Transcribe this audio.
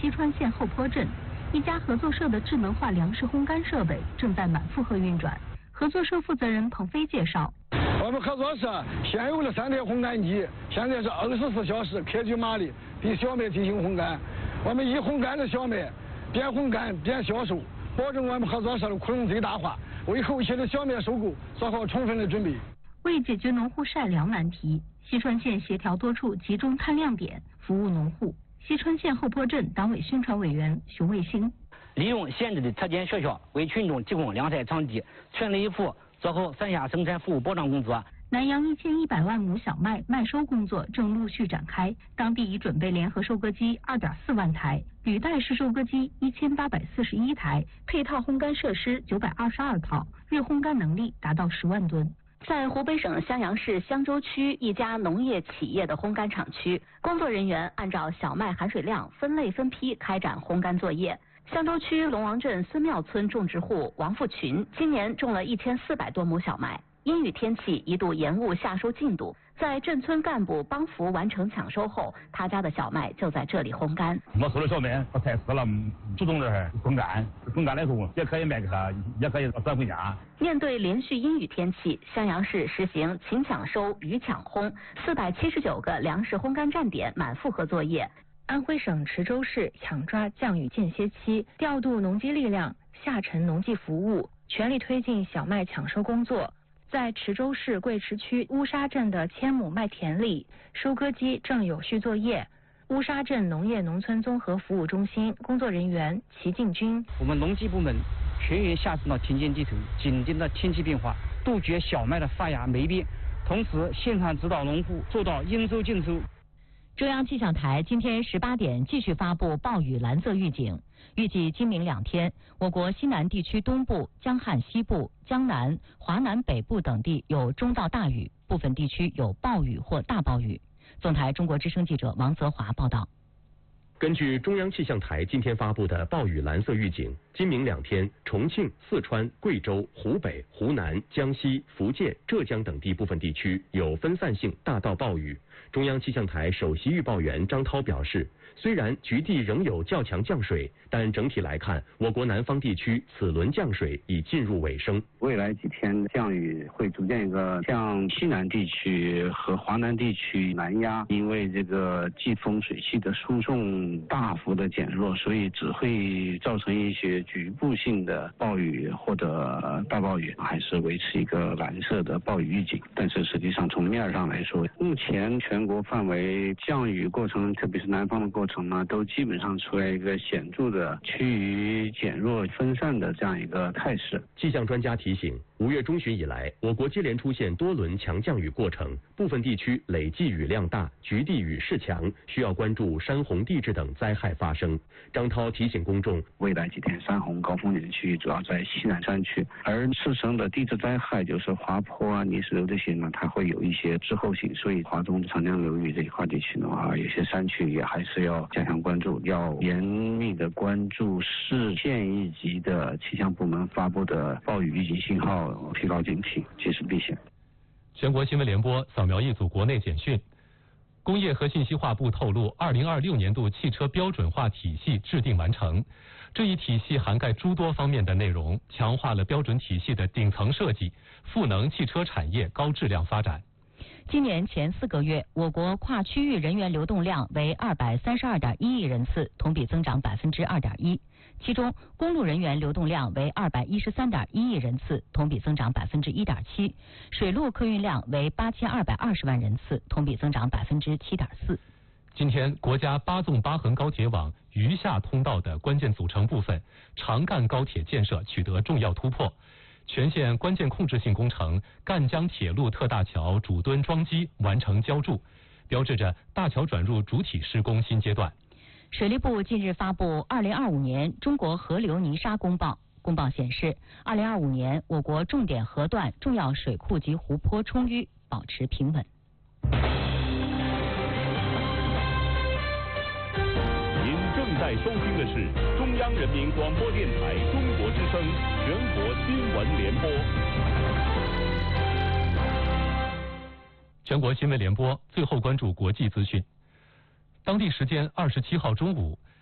西川县后坡镇，一家合作社的智能化粮食烘干设备正在满负荷运转。合作社负责人彭飞介绍， 我们合作社现有的3台烘干机，现在是24小时科技马力对小麦进行烘干。我们以烘干的小麦边烘干边销售，保证我们合作社的库容最大化，为后期的小麦收购做好充分的准备。 为解决农户晒粮难题，西川县协调多处集中摊亮点，服务农户。西川县后坡镇党委宣传委员熊卫星。 利用县制的特建学校为群众提供晾晒场地，全力以赴做好3下生产服务保障工作。 南阳1100万亩小麦麦收工作正陆续展开，当地已准备联合收割机2.4万台、履带式收割机1841台，配套烘干设施922套，日烘干能力达到10万吨。在湖北省襄阳市襄州区一家农业企业的烘干厂区，工作人员按照小麦含水量分类分批开展烘干作业。襄州区龙王镇孙庙村种植户王富群今年种了1400多亩小麦，阴雨天气一度延误夏收进度，在镇村干部帮扶完成抢收后，他家的小麦就在这里烘干。 我收了小麦，它太湿了，主动这儿烘干，烘干了后也可以卖给他，也可以转回家。 面对连续阴雨天气，襄阳市实行勤抢收、雨抢烘，479个粮食烘干站点满负荷作业。安徽省池州市抢抓降雨间歇期，调度农机力量，下沉农技服务，全力推进小麦抢收工作。在池州市贵池区乌沙镇的1000亩麦田里，收割机正有序作业。乌沙镇农业农村综合服务中心工作人员齐进军： 我们农技部门全员下沉到田间地头，紧盯着天气变化，杜绝小麦的发芽霉变，同时现场指导农户做到应收尽收。 中央气象台今天18点继续发布暴雨蓝色预警，预计今明2天，我国西南地区东部、江汉西部、江南、华南北部等地有中到大雨，部分地区有暴雨或大暴雨。总台中国之声记者王泽华报道。 根据中央气象台今天发布的暴雨蓝色预警，今明2天，重庆、四川、贵州、湖北、湖南、江西、福建、浙江等地部分地区有分散性大到暴雨。中央气象台首席预报员张涛表示，虽然局地仍有较强降水，但整体来看，我国南方地区此轮降水已进入尾声。 未来几天降雨会逐渐向西南地区和华南地区南压，因为这个季风水气的输送大幅的减弱，所以只会造成一些局部性的暴雨或者大暴雨，还是维持一个蓝色的暴雨预警。但是实际上从面上来说，目前全国范围降雨过程，特别是南方的过程呢，都基本上出来一个显著的趋于减弱分散的这样一个态势。 气象专家提醒，5月中旬以来，我国接连出现多轮强降雨过程，部分地区累计雨量大，局地雨势强，需要关注山洪地质等灾害发生。张涛提醒公众， 未来几天山洪高风险区域主要在西南山区，而次生的地质灾害就是滑坡啊、泥石流这些呢，它会有一些滞后性，所以华东长江流域这一块地区的话，有些山区也还是要加强关注，要严密的关注市县一级的气象部门发布的暴雨预警信号，提高警惕，及时避险。 全国新闻联播扫描一组国内简讯。工业和信息化部透露，2026年度汽车标准化体系制定完成。这一体系涵盖诸多方面的内容，强化了标准体系的顶层设计，赋能汽车产业高质量发展。 今年前4个月，我国跨区域人员流动量为232.1亿人次，同比增长2.1%。其中，公路人员流动量为213.1亿人次，同比增长1.7%；水路客运量为8220万人次，同比增长7.4%。 今天，国家8纵8横高铁网余下通道的关键组成部分长赣高铁建设取得重要突破。全线关键控制性工程赣江铁路特大桥主墩桩基完成浇筑，标志着大桥转入主体施工新阶段。 水利部近日发布2025年中国河流泥沙公报，公报显示，2025年我国重点河段重要水库及湖泊充淤，保持平稳。 您正在收听的是中央人民广播电台中国之声全国新闻联播。 全国新闻联播最后关注国际资讯。当地时间27号中午，